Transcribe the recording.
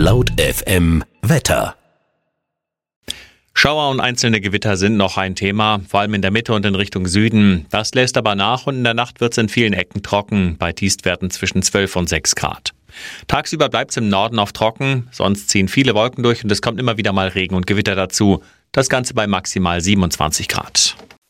Laut FM Wetter. Schauer und einzelne Gewitter sind noch ein Thema, vor allem in der Mitte und in Richtung Süden. Das lässt aber nach und in der Nacht wird es in vielen Ecken trocken, bei Tiefstwerten zwischen 12 und 6 Grad. Tagsüber bleibt es im Norden oft trocken, sonst ziehen viele Wolken durch und es kommt immer wieder mal Regen und Gewitter dazu. Das Ganze bei maximal 27 Grad.